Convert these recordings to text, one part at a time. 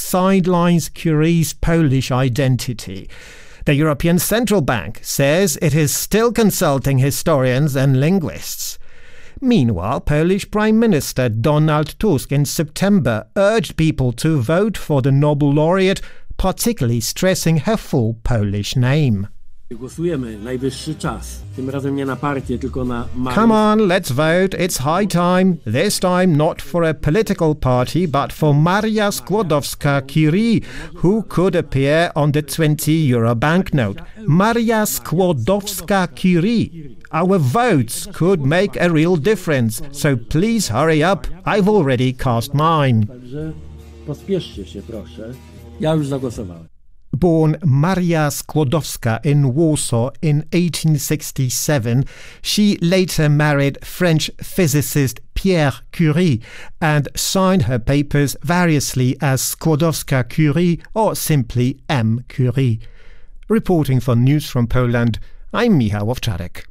sidelines Curie's Polish identity. The European Central Bank says it is still consulting historians and linguists. Meanwhile, Polish Prime Minister Donald Tusk in September urged people to vote for the Nobel laureate, particularly stressing her full Polish name. Come on, let's vote. It's high time. This time not for a political party, but for Maria Skłodowska-Curie, who could appear on the 20 euro banknote. Maria Skłodowska-Curie. Our votes could make a real difference, so please hurry up. I've already cast mine. Born Maria Skłodowska in Warsaw in 1867, she later married French physicist Pierre Curie and signed her papers variously as Skłodowska-Curie or simply M. Curie. Reporting for News from Poland, I'm Michał Owczarek.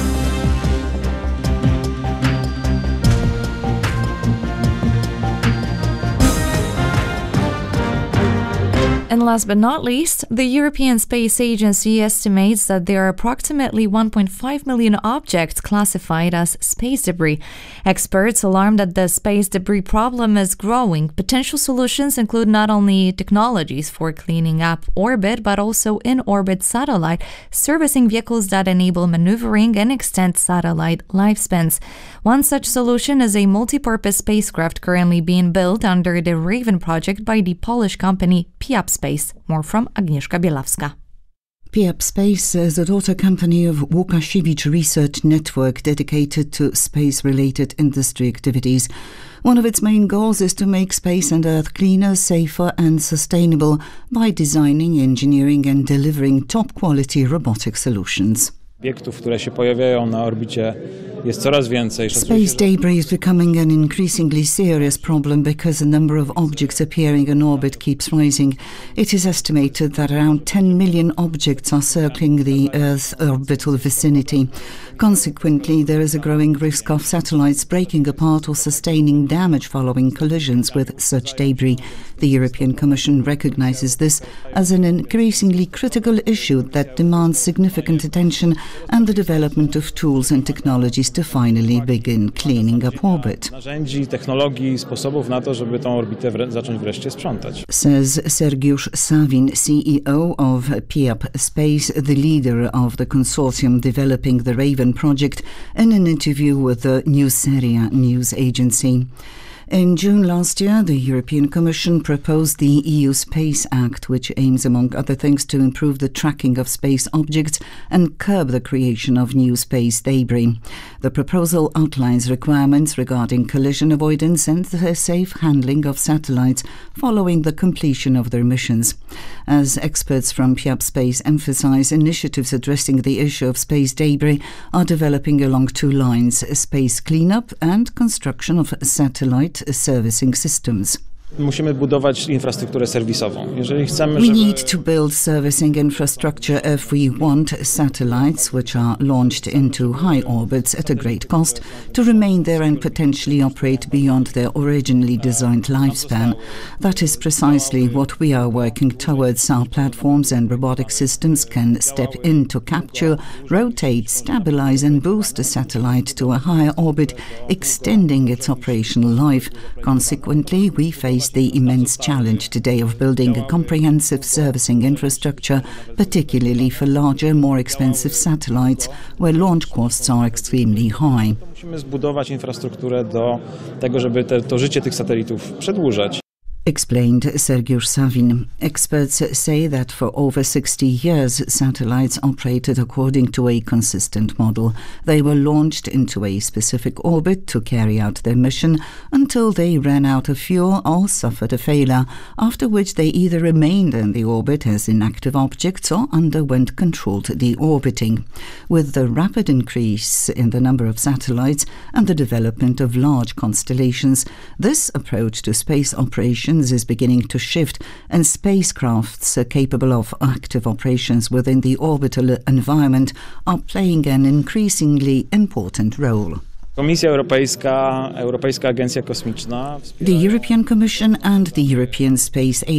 And last but not least, the European Space Agency estimates that there are approximately 1.5 million objects classified as space debris. Experts alarm that the space debris problem is growing. Potential solutions include not only technologies for cleaning up orbit, but also in-orbit satellite, servicing vehicles that enable maneuvering and extend satellite lifespans. One such solution is a multi-purpose spacecraft currently being built under the Raven project by the Polish company Piap Space. More from Agnieszka Bielawska. Piap Space is a daughter company of Łukasiewicz Research Network dedicated to space-related industry activities. One of its main goals is to make space and Earth cleaner, safer and sustainable by designing, engineering and delivering top-quality robotic solutions. Obiektów, które się pojawiają na orbicie, jest coraz więcej. Space debris is becoming an increasingly serious problem because the number of objects appearing in orbit keeps rising. It is estimated that around 10 million objects are circling the Earth's orbital vicinity. Consequently, there is a growing risk of satellites breaking apart or sustaining damage following collisions with such debris. The European Commission recognizes this as an increasingly critical issue that demands significant attention and the development of tools and technologies to finally begin cleaning up orbit. Narzędzi, technologii, sposobów na to, żeby tą orbitę zacząć wreszcie sprzątać. Says Sergiusz Savin, CEO of Piap Space, the leader of the consortium developing the Raven project, in an interview with the Newseria news agency. In June last year, the European Commission proposed the EU Space Act, which aims, among other things, to improve the tracking of space objects and curb the creation of new space debris. The proposal outlines requirements regarding collision avoidance and the safe handling of satellites following the completion of their missions. As experts from Piap Space emphasize, initiatives addressing the issue of space debris are developing along two lines: space cleanup and construction of satellite servicing systems. Musimy budować infrastrukturę serwisową. Jeżeli chcemy, We need to build servicing infrastructure if we want satellites, which are launched into high orbits at a great cost, to remain there and potentially operate beyond their originally designed lifespan. That is precisely what we are working towards. Our platforms and robotic systems can step in to capture, rotate, stabilize and boost a satellite to a higher orbit, extending its operational life. Consequently, we face the immense challenge today of building a comprehensive servicing infrastructure, particularly for larger, more expensive satellites, where launch costs are extremely high. Musimy zbudować infrastrukturę do tego, żeby to życie tych satelitów przedłużać. Explained Sergiusz Savin. Experts say that for over 60 years, satellites operated according to a consistent model. They were launched into a specific orbit to carry out their mission until they ran out of fuel or suffered a failure, after which they either remained in the orbit as inactive objects or underwent controlled deorbiting. With the rapid increase in the number of satellites and the development of large constellations, this approach to space operations is beginning to shift, and spacecrafts capable of active operations within the orbital environment are playing an increasingly important role. Komisja Europejska, Europejska Agencja Kosmiczna. The European Commission and the European Space